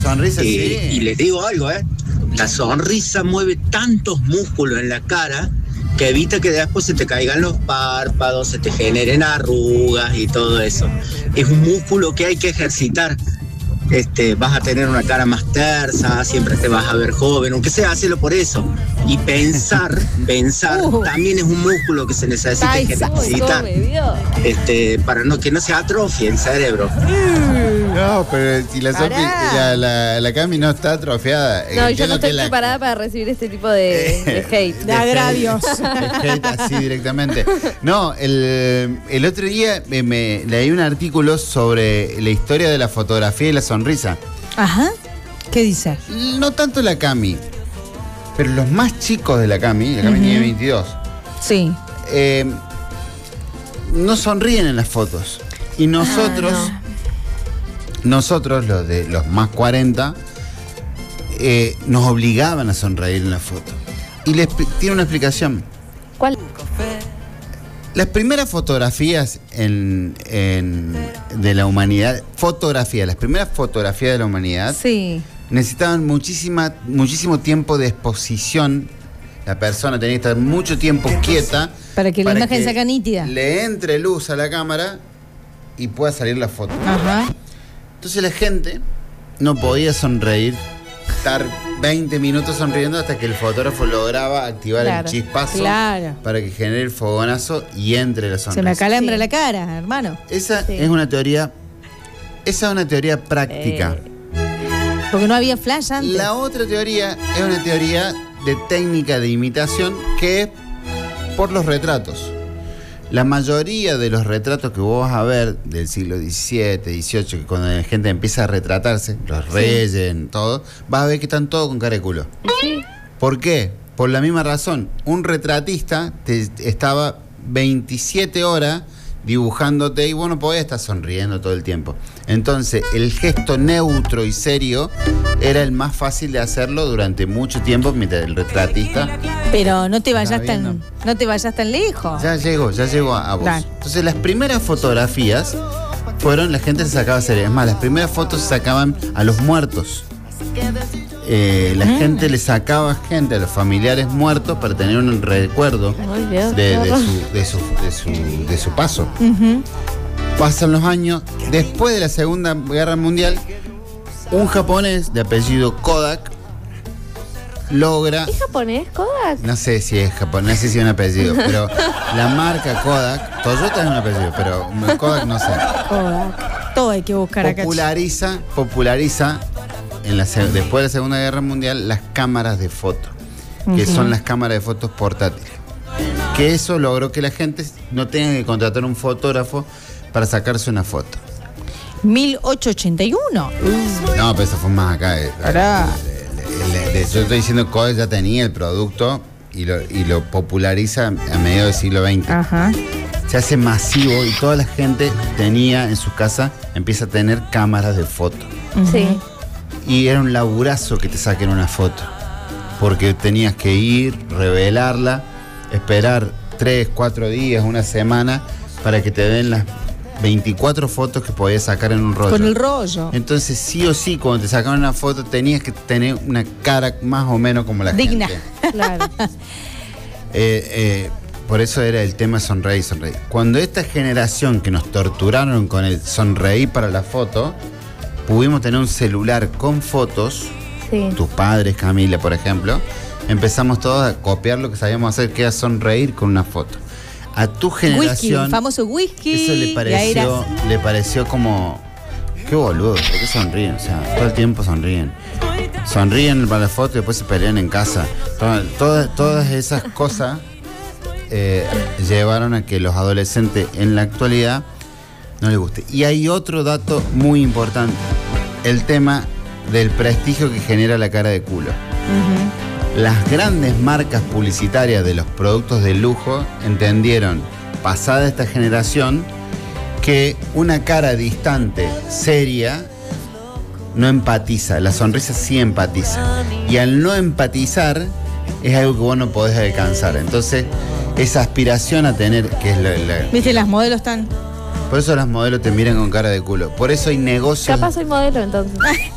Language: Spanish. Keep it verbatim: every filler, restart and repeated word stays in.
Sonrisa, Eh, sí. Y les digo algo, ¿eh? La sonrisa mueve tantos músculos en la cara que evita que después se te caigan los párpados, se te generen arrugas y todo eso. Es un músculo que hay que ejercitar. Este, vas a tener una cara más tersa, siempre te vas a ver joven, aunque sea, hacelo por eso. Y pensar, pensar, Uh. también es un músculo que se necesita Ay, ejercitar, me vio. este, para no, que no se atrofie el cerebro. No, pero si la, Sofi, Pará. la, la, la Cami no está atrofiada. No, yo entiendo no estoy que la- preparada para recibir este tipo de, de hate. De agravios. El hate así directamente. No, el, el otro día me, me leí un artículo sobre la historia de la fotografía y la sonrisa. Ajá. ¿Qué dice? No tanto la Cami, pero los más chicos de la Cami, la Cami Ujú. tiene veintidós, Sí. eh, no sonríen en las fotos. Y nosotros, Ah, nosotros, los de los más cuarenta, eh, nos obligaban a sonreír en la foto. Y les expli- tiene una explicación. ¿Cuál? Las primeras fotografías en, en- de la humanidad, fotografías, las primeras fotografías de la humanidad Sí. necesitaban muchísima, muchísimo tiempo de exposición. La persona tenía que estar mucho tiempo quieta Para que la imagen salga nítida. le entre luz a la cámara y pueda salir la foto. Ajá. Entonces la gente no podía sonreír, estar veinte minutos sonriendo hasta que el fotógrafo lograba activar Claro, el chispazo claro. para que genere el fogonazo y entre la sonrisa. Se me acalambra Sí. la cara, hermano. Esa Sí. es una teoría, esa es una teoría práctica. Eh, Porque no había flash antes. La otra teoría es una teoría de técnica de imitación que es por los retratos. La mayoría de los retratos que vos vas a ver del siglo diecisiete, dieciocho, que cuando la gente empieza a retratarse, los reyes, todo, vas a ver que están todos con cara de culo. sí. ¿Por qué? Por la misma razón. Un retratista te estaba veintisiete horas dibujándote y vos no podías estar sonriendo todo el tiempo. Entonces, el gesto neutro y serio era el más fácil de hacerlo durante mucho tiempo mientras el retratista Pero no te vayas Está tan, viendo. no te vayas tan lejos. ya llegó, ya llegó a, a vos. Claro. Entonces, las primeras fotografías fueron, la gente se sacaba series. Es más, las primeras fotos se sacaban a los muertos. Eh, la gente le sacaba gente a los familiares muertos para tener un recuerdo Ay, Dios, de, qué de horror. su, de, su, de, su, de su paso. Ujú. Pasan los años, después de la Segunda Guerra Mundial, un japonés de apellido Kodak logra, ¿Es japonés, Kodak? no sé si es japonés, no sé si es un apellido, pero la marca Kodak, Toyota es un apellido, pero Kodak no sé, Kodak. Todo hay que buscar acá. populariza, populariza en la, se- después de la Segunda Guerra Mundial las cámaras de foto, que Ujú. son las cámaras de fotos portátiles. Que eso logró que la gente no tenga que contratar un fotógrafo para sacarse una foto. mil ochocientos ochenta y uno. No, pero eso fue más acá. eh, Pará. le- le- le- Yo estoy diciendo que Kodak ya tenía el producto y lo, y lo populariza a mediados del siglo veinte. Ajá. Se hace masivo y toda la gente tenía en su casa, empieza a tener cámaras de foto. Sí. Y era un laburazo que te saquen una foto. Porque tenías que ir, revelarla, esperar tres, cuatro días, una semana, para que te den las veinticuatro fotos que podías sacar en un rollo. Con el rollo. Entonces, sí o sí, cuando te sacaban una foto, tenías que tener una cara más o menos como la Digna. gente. Claro. Eh, eh, por eso era el tema sonreír, sonreír. Cuando esta generación que nos torturaron con el sonreír para la foto, pudimos tener un celular con fotos, Sí. tus padres, Camila, por ejemplo, empezamos todos a copiar lo que sabíamos hacer, que era sonreír con una foto. A tu Whisky, generación, el famoso whisky. eso le y ahí era- pareció, le pareció como, qué boludo, ¿por qué sonríen? O sea, todo el tiempo sonríen. Sonríen para la foto y después se pelean en casa. Todas, todas, todas esas cosas eh, llevaron a que los adolescentes en la actualidad no les guste. Y hay otro dato muy importante, el tema del prestigio que genera la cara de culo. Las grandes marcas publicitarias de los productos de lujo entendieron, pasada esta generación, que una cara distante, seria, no empatiza. La sonrisa sí empatiza. Y al no empatizar, es algo que vos no podés alcanzar. Entonces, esa aspiración a tener, que es la, la- Viste, las modelos están. por eso las modelos te miran con cara de culo. Por eso hay negocios. Capaz soy modelo entonces.